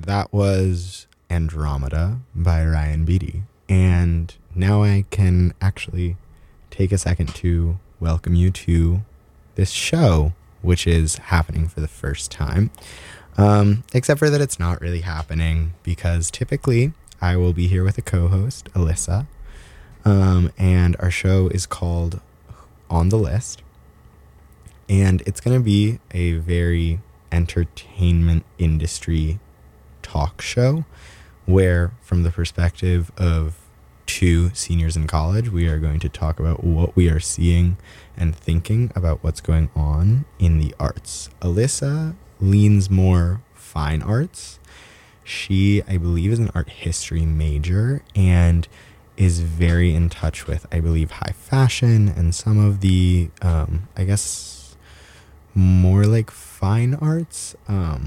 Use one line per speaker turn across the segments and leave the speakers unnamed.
that was Andromeda by Ryan Beatty. And now I can actually take a second to welcome you to this show, which is happening for the first time. Except for that it's not really happening, because typically I will be here with a co-host, Alyssa. And our show is called On the List. And it's going to be a very entertainment industry talk show where, from the perspective of two seniors in college, we are going to talk about what we are seeing and thinking about what's going on in the arts. Alyssa leans more fine arts. She, I believe, is an art history major and is very in touch with, I believe, high fashion and some of the, I guess, more like fine arts,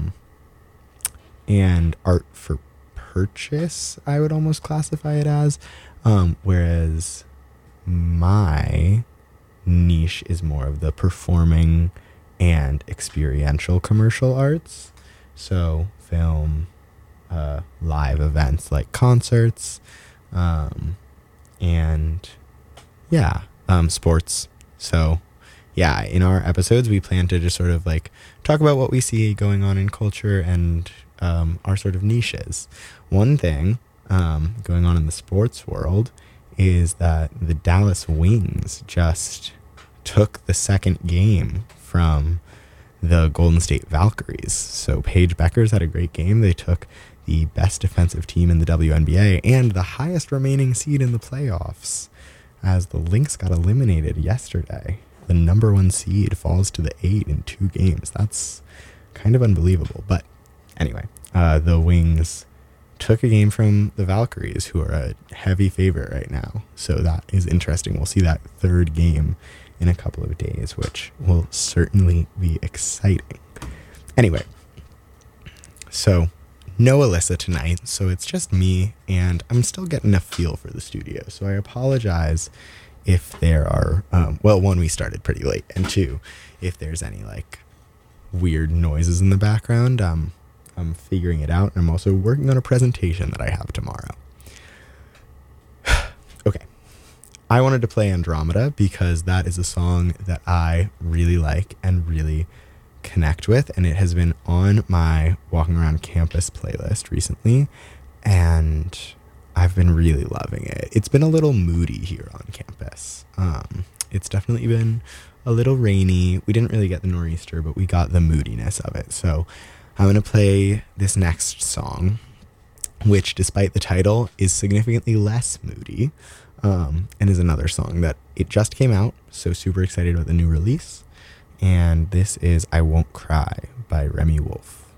and art for purchase, I would almost classify it as, whereas my niche is more of the performing and experiential commercial arts. So film, live events like concerts, and yeah, sports. So yeah, in our episodes, we plan to just sort of like talk about what we see going on in culture and our sort of niches. One thing going on in the sports world is that the Dallas Wings just took the second game from the Golden State Valkyries. So Paige Beckers had a great game. They took the best defensive team in the WNBA and the highest remaining seed in the playoffs, as the Lynx got eliminated yesterday. The number one seed falls to the 8 in 2 games. That's kind of unbelievable. But anyway, the Wings took a game from the Valkyries, who are a heavy favorite right now. So that is interesting. We'll see that third game in a couple of days, which will certainly be exciting. Anyway, so no Alyssa tonight, so it's just me, and I'm still getting a feel for the studio. So I apologize if there are, one, we started pretty late, and two, if there's any like weird noises in the background. I'm figuring it out, and I'm also working on a presentation that I have tomorrow. Okay. I wanted to play Andromeda because that is a song that I really like and really connect with, and it has been on my Walking Around Campus playlist recently, and I've been really loving it. It's been a little moody here on campus. It's definitely been a little rainy. We didn't really get the nor'easter, but we got the moodiness of it. So I'm going to play this next song, which, despite the title, is significantly less moody, and is another song that it just came out, so super excited about the new release. And this is I Won't Cry by Remy Wolf.